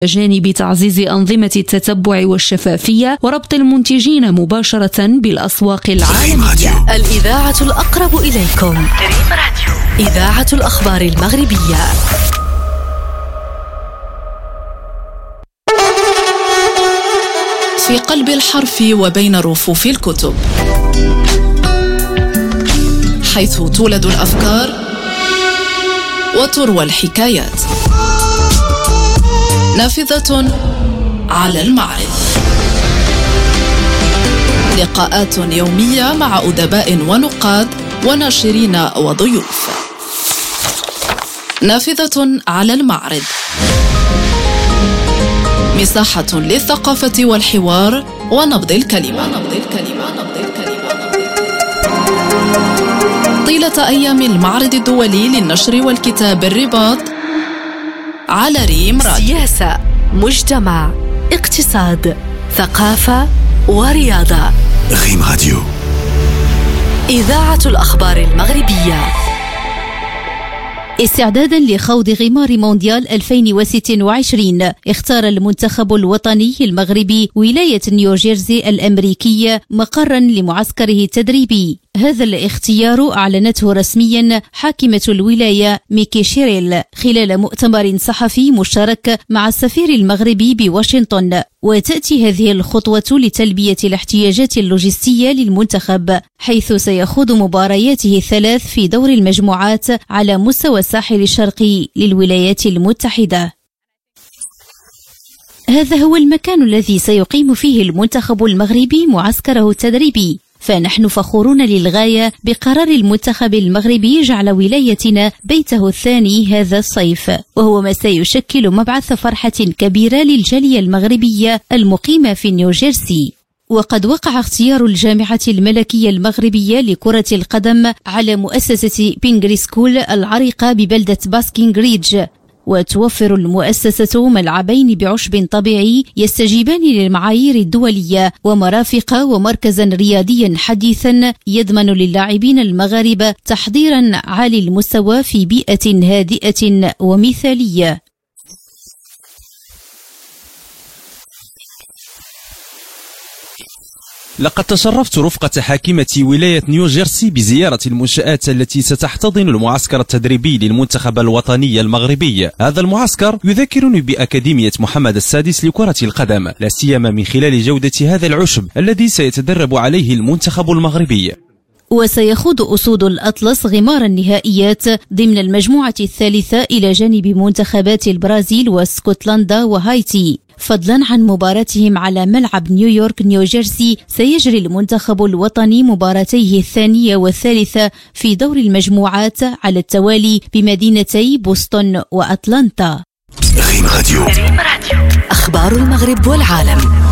جانب تعزيز أنظمة التتبع والشفافية وربط المنتجين مباشرة بالأسواق العالمية. الإذاعة الأقرب إليكم، دريم راديو، إذاعة الأخبار المغربية. في قلب الحرف وبين رفوف الكتب، حيث تولد الأفكار وتروى الحكايات. نافذة على المعرض، لقاءات يومية مع أدباء ونقاد وناشرين وضيوف. نافذة على المعرض، مساحة للثقافة والحوار ونبض الكلمة. طيلة أيام المعرض الدولي للنشر والكتاب الرباط على ريم راديو. سياسة، مجتمع، اقتصاد، ثقافة ورياضة. ريم راديو، إذاعة الأخبار المغربية. استعدادا لخوض غمار مونديال 2026، اختار المنتخب الوطني المغربي ولاية نيوجيرسي الأمريكية مقرا لمعسكره التدريبي. هذا الاختيار أعلنته رسميا حاكمة الولاية ميكي شيريل خلال مؤتمر صحفي مشترك مع السفير المغربي بواشنطن. وتأتي هذه الخطوة لتلبية الاحتياجات اللوجستية للمنتخب، حيث سيخوض مبارياته الثلاث في دور المجموعات على مستوى الساحل الشرقي للولايات المتحدة. هذا هو المكان الذي سيقيم فيه المنتخب المغربي معسكره التدريبي، فنحن فخورون للغاية بقرار المنتخب المغربي جعل ولايتنا بيته الثاني هذا الصيف، وهو ما سيشكل مبعث فرحة كبيرة للجالية المغربية المقيمة في نيوجيرسي. وقد وقع اختيار الجامعة الملكية المغربية لكرة القدم على مؤسسة بينغري سكول العريقة ببلدة باسكينغ ريدج، وتوفر المؤسسة ملعبين بعشب طبيعي يستجيبان للمعايير الدولية، ومرافق ومركزا رياضيا حديثا يضمن للاعبين المغاربة تحضيرا عالي المستوى في بيئة هادئة ومثالية. لقد تشرفت رفقة حاكمة ولاية نيوجيرسي بزيارة المنشآت التي ستحتضن المعسكر التدريبي للمنتخب الوطني المغربي. هذا المعسكر يذكرني بأكاديمية محمد السادس لكرة القدم، لا سيما من خلال جودة هذا العشب الذي سيتدرب عليه المنتخب المغربي. وسيخوض أسود الأطلس غمار النهائيات ضمن المجموعة الثالثة إلى جانب منتخبات البرازيل واسكتلندا وهايتي. فضلا عن مباراتهم على ملعب نيويورك نيوجيرسي، سيجري المنتخب الوطني مباراتيه الثانية والثالثة في دور المجموعات على التوالي بمدينتي بوسطن وأتلانتا. ريم راديو، أخبار المغرب والعالم.